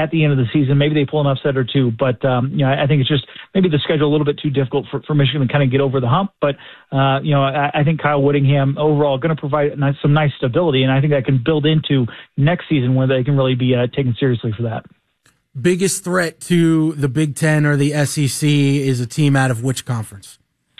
at the end of the season. Maybe they pull an upset or two, but I think it's just maybe the schedule a little bit too difficult for Michigan to kind of get over the hump. But I think Kyle Whittingham overall going to provide some nice stability, and I think that can build into next season where they can really be taken seriously for that. Biggest threat to the Big Ten or the SEC is a team out of which conference?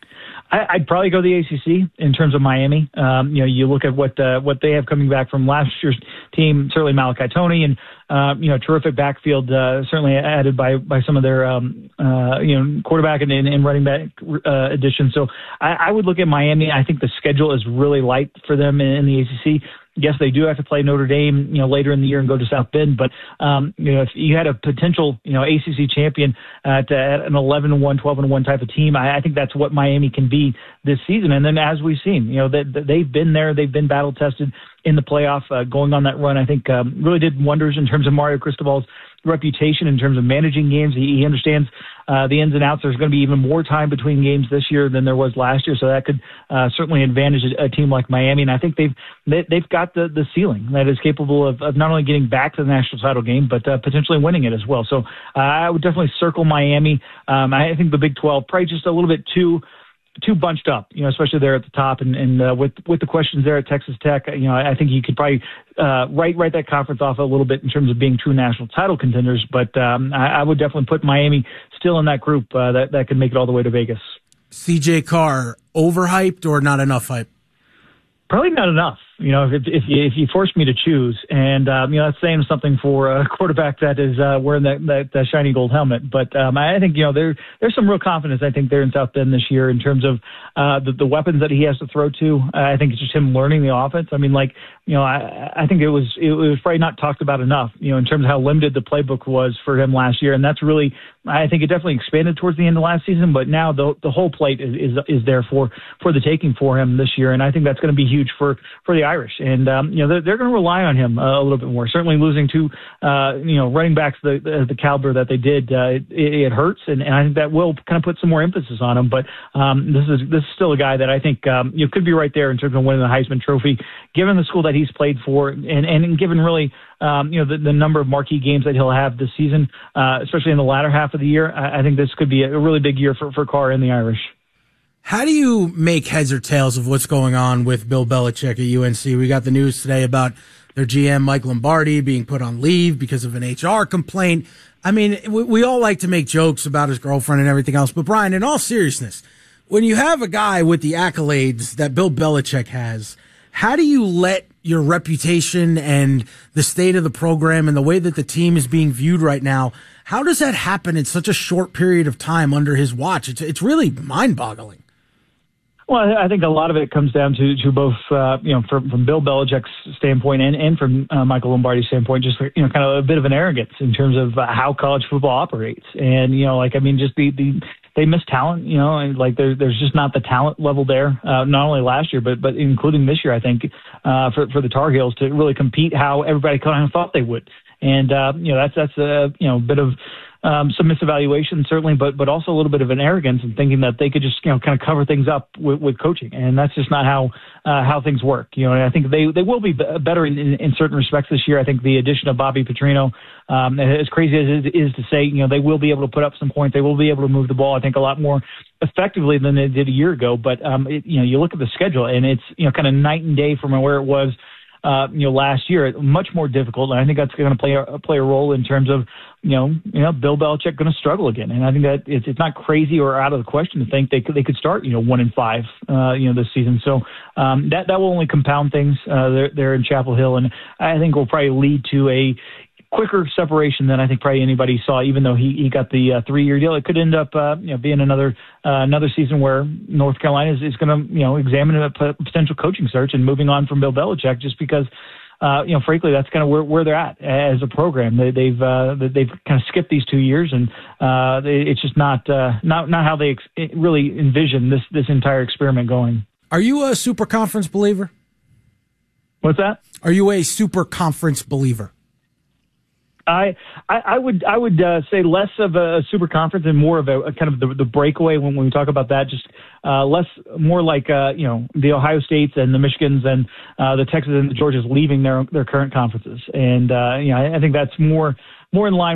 I'd probably go the ACC in terms of Miami. You look at what they have coming back from last year's team, certainly Malachi Toney, and terrific backfield, certainly added by some of their quarterback and running back additions. So I would look at Miami. I think the schedule is really light for them in the ACC. Yes, they do have to play Notre Dame, later in the year and go to South Bend. But, if you had a potential, ACC champion at an 11-1, 12-1 type of team, I think that's what Miami can be this season. And then as we've seen, that they've been there, they've been battle tested in the playoff, going on that run. I think really did wonders in terms of Mario Cristobal's reputation in terms of managing games. He understands the ins and outs. There's going to be even more time between games this year than there was last year, so that could certainly advantage a team like Miami. And I think they've got the ceiling that is capable of not only getting back to the national title game, but potentially winning it as well. So I would definitely circle Miami. I think the Big 12 probably just a little bit too bunched up, especially there at the top, and with the questions there at Texas Tech, I think you could probably write that conference off a little bit in terms of being true national title contenders. But I would definitely put Miami still in that group that could make it all the way to Vegas. CJ Carr, overhyped or not enough hype? Probably not enough. If you force me to choose, and that's saying something for a quarterback that is wearing that shiny gold helmet. But I think there's some real confidence. I think there in South Bend this year in terms of the weapons that he has to throw to. I think it's just him learning the offense. I mean, I think it was probably not talked about enough. In terms of how limited the playbook was for him last year, and that's really, I think it definitely expanded towards the end of last season. But now the whole plate is there for the taking for him this year, and I think that's going to be huge for the Irish. And they're going to rely on him a little bit more. Certainly losing two running backs the caliber that they did, it hurts, and I think that will kind of put some more emphasis on him. But this is still a guy that I think could be right there in terms of winning the Heisman Trophy, given the school that he's played for, and given really the number of marquee games that he'll have this season, especially in the latter half of the year. I think this could be a really big year for Carr and the Irish. How do you make heads or tails of what's going on with Bill Belichick at UNC? We got the news today about their GM, Mike Lombardi, being put on leave because of an HR complaint. I mean, we all like to make jokes about his girlfriend and everything else. But, Brian, in all seriousness, when you have a guy with the accolades that Bill Belichick has, how do you let your reputation and the state of the program and the way that the team is being viewed right now, how does that happen in such a short period of time under his watch? It's really mind-boggling. Well, I think a lot of it comes down to both, from Bill Belichick's standpoint and from Michael Lombardi's standpoint, just, kind of a bit of an arrogance in terms of how college football operates. And, just they miss talent, and there's just not the talent level there, not only last year, but including this year, I think, for the Tar Heels to really compete how everybody kind of thought they would. And, that's a, bit of, some misevaluation certainly, but also a little bit of an arrogance in thinking that they could just, kind of cover things up with coaching. And that's just not how things work. And I think they will be better in certain respects this year. I think the addition of Bobby Petrino, as crazy as it is to say, they will be able to put up some points. They will be able to move the ball, I think, a lot more effectively than they did a year ago. But, you look at the schedule and it's, kind of night and day from where it was, last year, much more difficult. And I think that's going to play a role in terms of, Bill Belichick going to struggle again. And I think that it's not crazy or out of the question to think they could start, 1-5, this season. So, that will only compound things, there in Chapel Hill. And I think will probably lead to a quicker separation than I think probably anybody saw, even though he got the 3-year deal. It could end up, being another season where North Carolina is going to, examine a potential coaching search and moving on from Bill Belichick just because, frankly, that's kind of where they're at as a program. They've kind of skipped these 2 years, and it's just not how they really envision this entire experiment going. Are you a super conference believer? What's that? Are you a super conference believer? I would say less of a super conference and more of a kind of the breakaway when we talk about that. Just more like the Ohio States and the Michigans and the Texas and the Georgias leaving their current conferences, and I think that's more in line